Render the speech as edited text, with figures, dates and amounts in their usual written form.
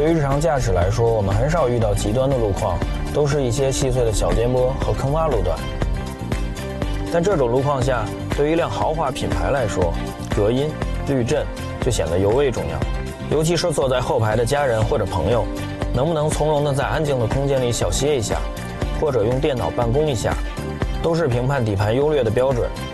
对于日常驾驶来说，我们很少遇到极端的路况，都是一些细碎的小颠簸和坑洼路段。在这种路况下，对于一辆豪华品牌来说，隔音、滤震就显得尤为重要。尤其是坐在后排的家人或者朋友，能不能从容地在安静的空间里小歇一下，或者用电脑办公一下，都是评判底盘优劣的标准。